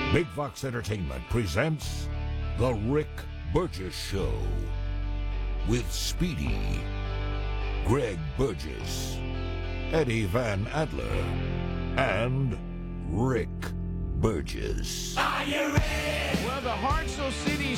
Big Fox Entertainment presents The Rick Burgess Show with Speedy, Greg Burgess, Eddie Van Adler, and Rick Burgess. Are you ready? Well, the Hartselle City